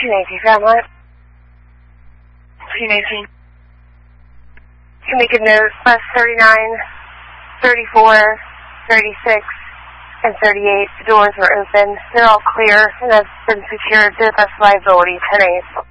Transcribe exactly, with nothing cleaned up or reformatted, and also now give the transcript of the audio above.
fifteen eighteen, found what? fifteen eighteen. Can we make a note? Bus thirty-nine, thirty-four, thirty-six, and thirty-eight. The doors were open. They're all clear and have been secured to the best liability. ten eight.